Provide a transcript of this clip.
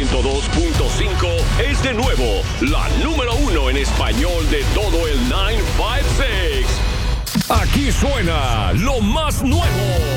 102.5 es de nuevo la número uno en español de todo el 956. Aquí suena lo más nuevo